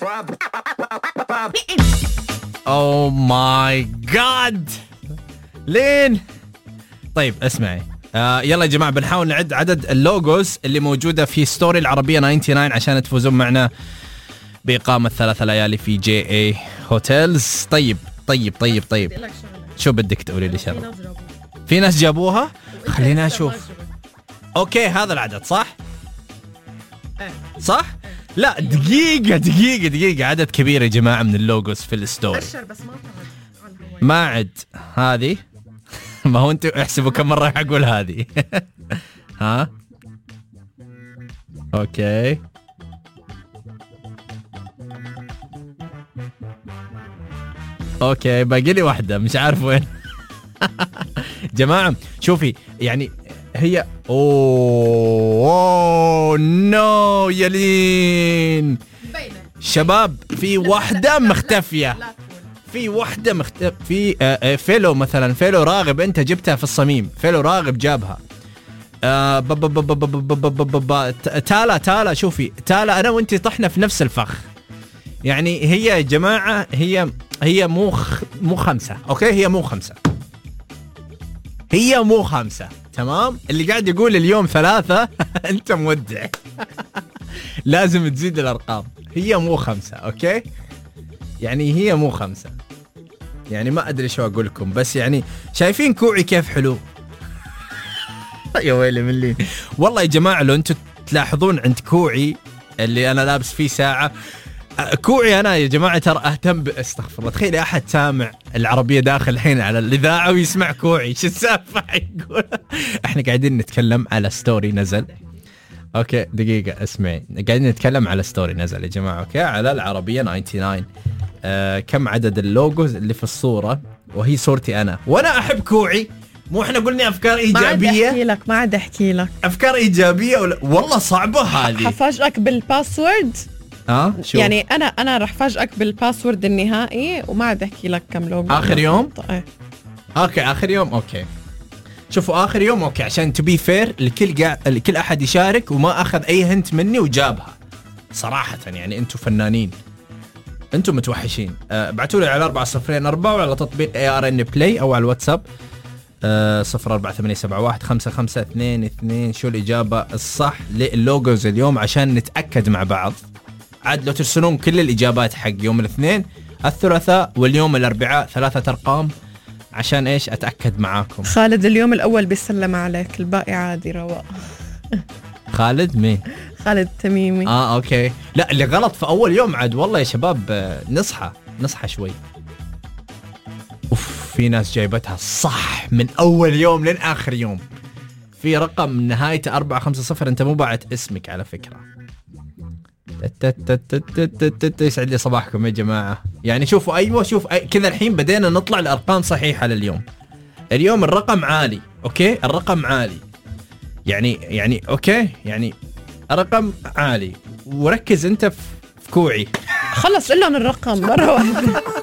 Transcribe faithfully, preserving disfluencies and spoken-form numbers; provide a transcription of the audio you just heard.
اوه ماي جاد لين. طيب اسمعي، آه يلا يا جماعة بنحاول نعد عدد اللوجوز اللي موجودة في ستوري العربية تسعة وتسعين عشان تفوزون معنا بإقامة ثلاثة ليالي في جي اي هوتيلز. طيب طيب طيب طيب شو بدك تقولي لي شغله؟ في ناس جابوها. خلينا اشوف. اوكي هذا العدد صح صح. لا دقيقة دقيقة دقيقة، عدد كبير يا جماعة من اللوجوز في الستوري. ما عد هذه. ما هو انتوا احسبوا كم مرة حقول هذه. ها اوكي اوكي باقي لي واحدة مش عارف وين. جماعة شوفي يعني هي اوه, أوه نو يلين شباب، في واحدة مختفية، في واحدة مختفية في آه فيلو مثلا، فيلو راغب انت جبتها في الصميم، فيلو راغب جابها. آه تالا تالا شوفي تالا انا وانتي طحنا في نفس الفخ. يعني هي يا جماعة هي هي مو خ... مو خمسة. اوكي هي مو خمسة، هي مو خمسة تمام. اللي قاعد يقول اليوم ثلاثة انت مودع. لازم تزيد الارقام. هي مو خمسة اوكي، يعني هي مو خمسة. يعني ما ادري شو اقول لكم، بس يعني شايفين كوعي كيف حلو. يا ويلي من لي والله يا جماعة. لو انتم تلاحظون عند كوعي اللي انا لابس فيه ساعة، كوعي انا يا جماعه ترى اهتم باستغفر الله. تخيل احد سامع العربيه داخل الحين على الاذاعه ويسمع كوعي، شو السالفه يقول. احنا قاعدين نتكلم على ستوري نزل. اوكي دقيقه اسمعي، قاعدين نتكلم على ستوري نزل يا جماعه اوكي على العربيه تسعة وتسعين. آه كم عدد اللوجوز اللي في الصوره، وهي صورتي انا وانا احب كوعي. مو احنا قلنا افكار ايجابيه؟ ما عاد احكي لك ما عاد احكي لك افكار ايجابيه ولا والله صعبه هذه. حفاجئك بالباسورد. اه شو يعني انا انا رح فاجئك بالباسورد النهائي وما عاد احكي لك كم لوجو. اخر يوم ايه اوكي اخر يوم اوكي. شوفوا اخر يوم اوكي عشان تو بي فير الكل قاعد الكل احد يشارك وما اخذ اي هنت مني وجابها صراحه. يعني انتم فنانين، انتم متوحشين. أه ابعتوا لي على أربعة صفر أربعة وعلى تطبيق اي ار ان بلاي او على الواتساب أه صفر أربعة ثمانية سبعة واحد خمسة خمسة اثنين اثنين شو الاجابه الصح للوجوز اليوم عشان نتاكد مع بعض. عاد لو ترسلون كل الإجابات حق يوم الاثنين الثلاثاء واليوم الأربعاء ثلاثة أرقام عشان إيش أتأكد معاكم. خالد اليوم الأول بيسلم عليك، الباقي عادي رواق. خالد مين؟ خالد تميمي. آه أوكي. لا اللي غلط في أول يوم عاد والله يا شباب نصحى نصحى شوي. أوف في ناس جايبتها صح من أول يوم لين آخر يوم. في رقم نهايته أربعة خمسة صفر أنت مو باعت اسمك على فكرة. يسعد لي صباحكم يا جماعة. يعني شوفوا أيوة شوف أي... كذا الحين بدينا نطلع الأرقام صحيحة لليوم. اليوم الرقم عالي أوكي، الرقم عالي يعني يعني أوكي يعني الرقم عالي. وركز أنت في كوعي. خلص قلن الرقم مرة واحدة.